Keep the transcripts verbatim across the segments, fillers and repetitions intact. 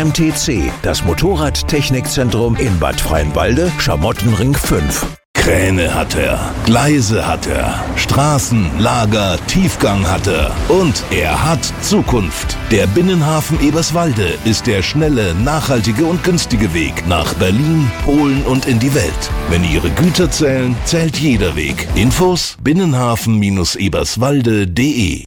M T C, das Motorradtechnikzentrum in Bad Freienwalde, Schamottenring fünf. Kräne hat er, Gleise hat er, Straßen, Lager, Tiefgang hat er und er hat Zukunft. Der Binnenhafen Eberswalde ist der schnelle, nachhaltige und günstige Weg nach Berlin, Polen und in die Welt. Wenn Ihre Güter zählen, zählt jeder Weg. Infos binnenhafen Bindestrich eberswalde punkt de.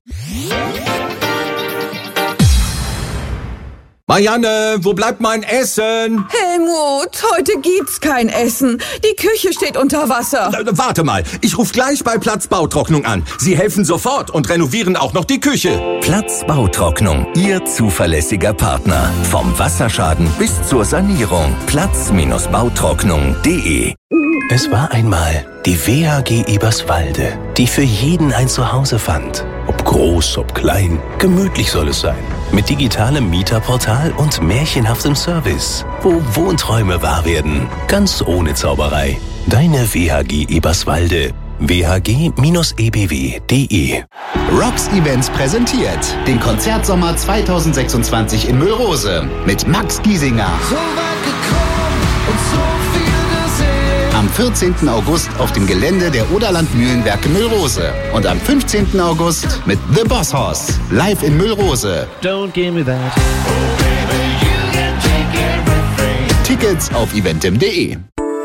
Marianne, wo bleibt mein Essen? Helmut, heute gibt's kein Essen. Die Küche steht unter Wasser. Äh, warte mal, ich rufe gleich bei Platz Bautrocknung an. Sie helfen sofort und renovieren auch noch die Küche. Platz Bautrocknung, Ihr zuverlässiger Partner. Vom Wasserschaden bis zur Sanierung. Platz Bautrocknung punkt de. Es war einmal die W H G Eberswalde, die für jeden ein Zuhause fand. Ob groß, ob klein, gemütlich soll es sein. Mit digitalem Mieterportal und märchenhaftem Service, wo Wohnträume wahr werden, ganz ohne Zauberei. Deine W H G Eberswalde. w h g Bindestrich e b w punkt de. Rocks Events präsentiert den Konzertsommer zweitausendsechsundzwanzig in Müllrose mit Max Giesinger. So weit gekommen und so viel gesehen. Am vierzehnten August auf dem Gelände der Oderland Mühlenwerke Müllrose. Und am fünfzehnten August mit The Boss Hoss. Live in Müllrose. Don't give me that. Oh baby, you can take everything. Tickets auf eventim punkt de.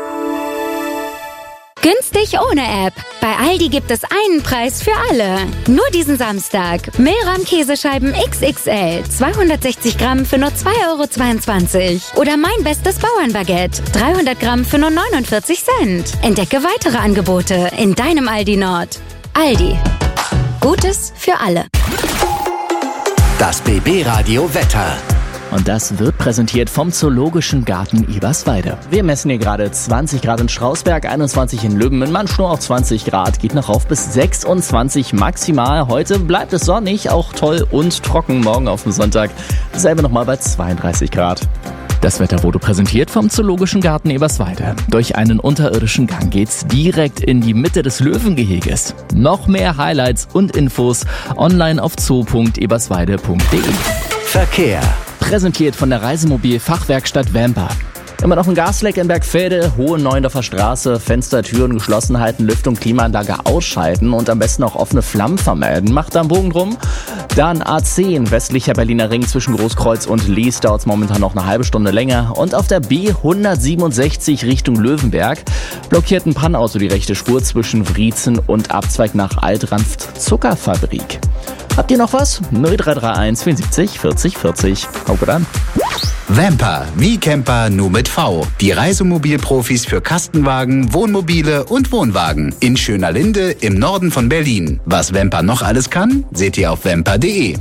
Günstig ohne App. Bei Aldi gibt es einen Preis für alle. Nur diesen Samstag. Milram Käsescheiben X X L. zweihundertsechzig Gramm für nur zwei Euro zweiundzwanzig. Oder mein bestes Bauernbaguette. dreihundert Gramm für nur neunundvierzig Cent. Entdecke weitere Angebote in deinem Aldi Nord. Aldi. Gutes für alle. Das B B-Radio Wetter. Und das wird präsentiert vom Zoologischen Garten Eberswalde. Wir messen hier gerade zwanzig Grad in Strausberg, einundzwanzig in Löben, in Mannschnur auch zwanzig Grad, geht noch rauf bis sechsundzwanzig maximal. Heute bleibt es sonnig, auch toll und trocken. Morgen auf dem Sonntag selber nochmal bei zweiunddreißig Grad. Das Wetter wurde präsentiert vom Zoologischen Garten Eberswalde. Durch einen unterirdischen Gang geht's direkt in die Mitte des Löwengeheges. Noch mehr Highlights und Infos online auf zoo punkt eberswalde punkt de. Verkehr. Präsentiert von der Reisemobil-Fachwerkstatt Vamper. Immer noch ein Gasleck in Bergfelde, Hohe Neuendorfer Straße, Fenster, Türen geschlossen halten, Lüftung, Klimaanlage ausschalten und am besten auch offene Flammen vermelden. Macht da einen Bogen drum. Dann A zehn, westlicher Berliner Ring zwischen Großkreuz und Lies, dauert es momentan noch eine halbe Stunde länger. Und auf der B hundertsiebenundsechzig Richtung Löwenberg blockiert ein Pannauto die rechte Spur zwischen Wriezen und Abzweig nach Altranft Zuckerfabrik. Habt ihr noch was? null drei drei eins vierundsiebzig vierzig vierzig. Hau gut an. Vamper, wie Camper, nur mit V. Die Reisemobilprofis für Kastenwagen, Wohnmobile und Wohnwagen. In Schönerlinde im Norden von Berlin. Was Vamper noch alles kann, seht ihr auf vamper punkt de.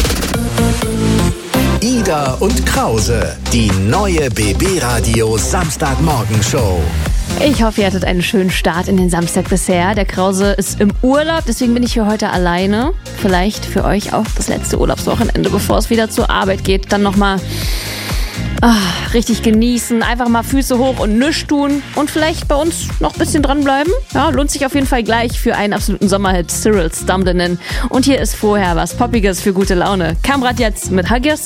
Ida und Krause, die neue B B-Radio Samstagmorgenshow. Ich hoffe, ihr hattet einen schönen Start in den Samstag bisher. Der Krause ist im Urlaub, deswegen bin ich hier heute alleine. Vielleicht für euch auch das letzte Urlaubswochenende, bevor es wieder zur Arbeit geht. Dann nochmal ach, richtig genießen, einfach mal Füße hoch und nichts tun. Und vielleicht bei uns noch ein bisschen dranbleiben. Ja, lohnt sich auf jeden Fall gleich für einen absoluten Sommerhit, Cyril Stumblinin. Und hier ist vorher was Poppiges für gute Laune. Kamrat jetzt mit Hagias